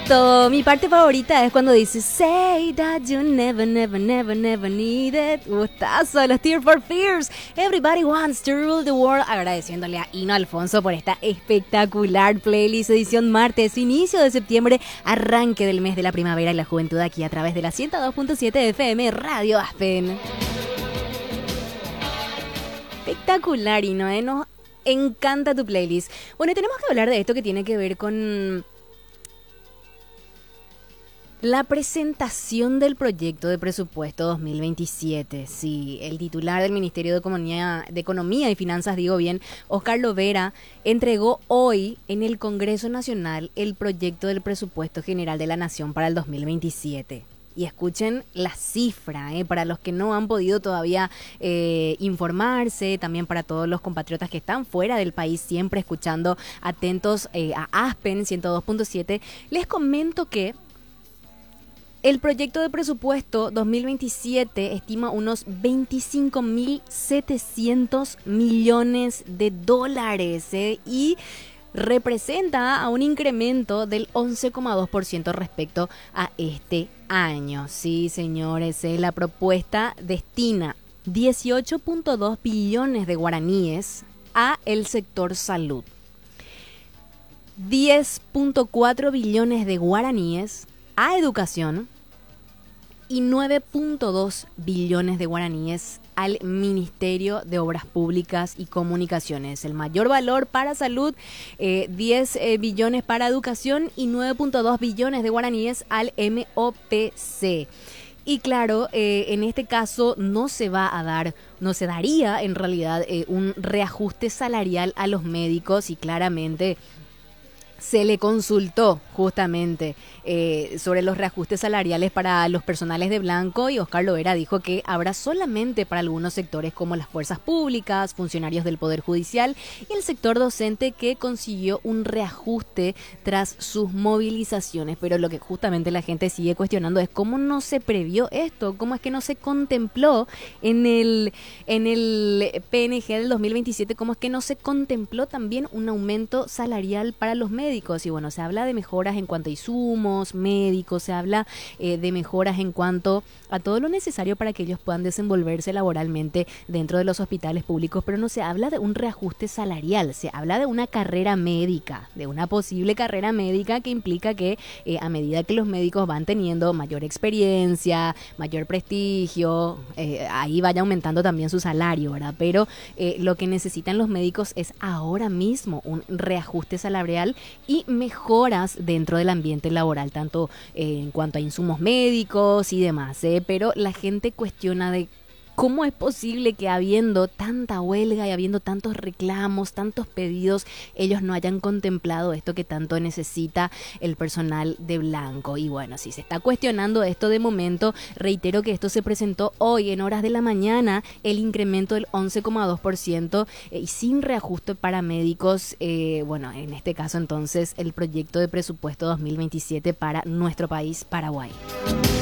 todo. Mi parte favorita es cuando dice Say that you never, never, never, never needed. Gustazo, los Tears for Fears. Everybody wants to rule the world. Agradeciéndole a Hino Alfonso por esta espectacular playlist edición martes, inicio de septiembre, arranque del mes de la primavera y la juventud aquí a través de la 102.7 FM Radio Aspen. Espectacular, Hino, nos encanta tu playlist. Bueno, y tenemos que hablar de esto que tiene que ver con la presentación del proyecto de presupuesto 2027. Sí, el titular del Ministerio de Economía y Finanzas, digo bien, Oscar Lovera, entregó hoy en el Congreso Nacional el proyecto del presupuesto general de la Nación para el 2027. Y escuchen la cifra, para los que no han podido todavía informarse, también para todos los compatriotas que están fuera del país, siempre escuchando atentos a Aspen 102.7, les comento que el proyecto de presupuesto 2027 estima unos 25.700 millones de dólares, y representa a un incremento del 11,2% respecto a este año. Sí, señores, la propuesta destina 18.2 billones de guaraníes a el sector salud, 10.4 billones de guaraníes a educación y 9.2 billones de guaraníes al Ministerio de Obras Públicas y Comunicaciones. El mayor valor para salud, 10 billones para educación y 9.2 billones de guaraníes al MOPC. Y claro, en este caso no se daría en realidad un reajuste salarial a los médicos, y claramente se le consultó justamente sobre los reajustes salariales para los personales de blanco, y Oscar Lovera dijo que habrá solamente para algunos sectores como las fuerzas públicas, funcionarios del Poder Judicial y el sector docente, que consiguió un reajuste tras sus movilizaciones. Pero lo que justamente la gente sigue cuestionando es cómo no se previó esto, cómo es que no se contempló en el PNG del 2027, cómo es que no se contempló también un aumento salarial para los médicos. Y bueno, se habla de mejoras en cuanto a insumos médicos, se habla de mejoras en cuanto a todo lo necesario para que ellos puedan desenvolverse laboralmente dentro de los hospitales públicos, pero no se habla de un reajuste salarial, se habla de una carrera médica, de una posible carrera médica que implica que a medida que los médicos van teniendo mayor experiencia, mayor prestigio, ahí vaya aumentando también su salario, ¿verdad? Pero lo que necesitan los médicos es ahora mismo un reajuste salarial y mejoras dentro del ambiente laboral, tanto en cuanto a insumos médicos y demás, pero la gente cuestiona de cómo es posible que habiendo tanta huelga y habiendo tantos reclamos, tantos pedidos, ellos no hayan contemplado esto que tanto necesita el personal de blanco. Y bueno, si se está cuestionando esto de momento, reitero que esto se presentó hoy en horas de la mañana, el incremento del 11,2% y sin reajuste para médicos. Bueno, en este caso entonces el proyecto de presupuesto 2027 para nuestro país, Paraguay.